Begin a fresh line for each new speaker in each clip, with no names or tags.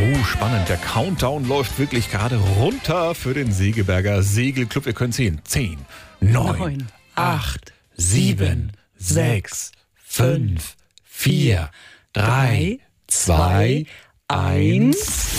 Oh, spannend. Der Countdown läuft wirklich gerade runter für den Segeberger Segelclub. Wir können sehen. 10, 9, 8, 7, 6, 5, 4, 3, 2, 1.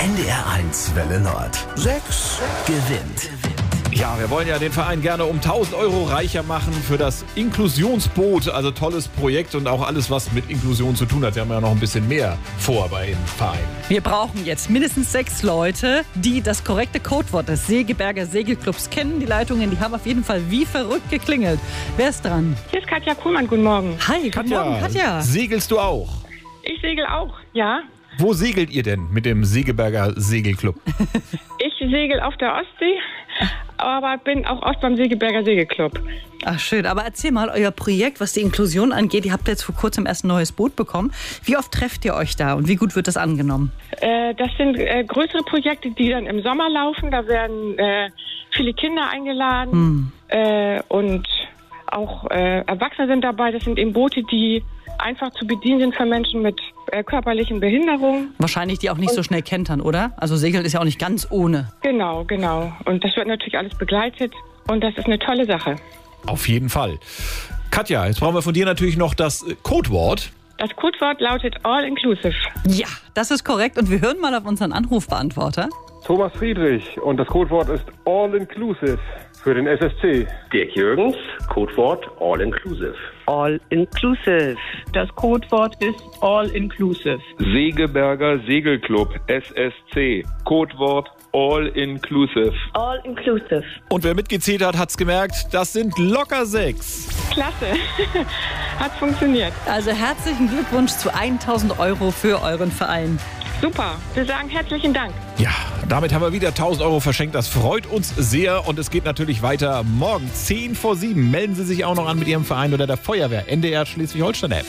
NDR1 Welle Nord. 6 gewinnt.
Ja, wir wollen ja den Verein gerne um 1.000 Euro reicher machen für das Inklusionsboot. Also tolles Projekt und auch alles, was mit Inklusion zu tun hat. Wir haben ja noch ein bisschen mehr vor bei dem Verein.
Wir brauchen jetzt mindestens 6 Leute, die das korrekte Codewort des Segeberger Segelclubs kennen. Die Leitungen, die haben auf jeden Fall wie verrückt geklingelt. Wer ist dran?
Hier ist Katja Kuhlmann, guten Morgen.
Hi, guten Morgen, Katja.
Segelst du auch?
Ich segel auch, ja.
Wo segelt ihr denn mit dem Segeberger Segelclub?
Ich segel auf der Ostsee, aber bin auch oft beim Segeberger Segelclub.
Ach schön, aber erzähl mal, euer Projekt, was die Inklusion angeht, ihr habt jetzt vor kurzem erst ein neues Boot bekommen. Wie oft trefft ihr euch da und wie gut wird das angenommen?
Das sind größere Projekte, die dann im Sommer laufen. Da werden viele Kinder eingeladen und auch Erwachsene sind dabei. Das sind eben Boote, die einfach zu bedienen sind für Menschen mit körperlichen Behinderungen.
Wahrscheinlich die auch nicht so schnell kentern, oder? Also Segeln ist ja auch nicht ganz ohne.
Genau. Und das wird natürlich alles begleitet und das ist eine tolle Sache.
Auf jeden Fall. Katja, jetzt brauchen wir von dir natürlich noch das Codewort.
Das Codewort lautet All Inclusive.
Ja, das ist korrekt und wir hören mal auf unseren Anrufbeantworter.
Thomas Friedrich und das Codewort ist All Inclusive für den SSC.
Dirk Jürgens, Codewort All Inclusive.
All Inclusive. Das Codewort ist All Inclusive.
Segeberger Segelclub, SSC. Codewort All Inclusive.
All Inclusive.
Und wer mitgezählt hat, hat's gemerkt, das sind locker 6.
Klasse. Hat funktioniert.
Also herzlichen Glückwunsch zu 1.000 Euro für euren Verein.
Super. Wir sagen herzlichen Dank.
Ja, damit haben wir wieder 1.000 Euro verschenkt. Das freut uns sehr und es geht natürlich weiter. Morgen 10 vor 7 melden Sie sich auch noch an mit Ihrem Verein oder der Feuerwehr. NDR Schleswig-Holstein-App.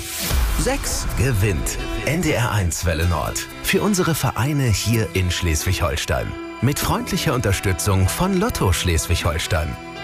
6 gewinnt. NDR1 Welle Nord. Für unsere Vereine hier in Schleswig-Holstein. Mit freundlicher Unterstützung von Lotto Schleswig-Holstein.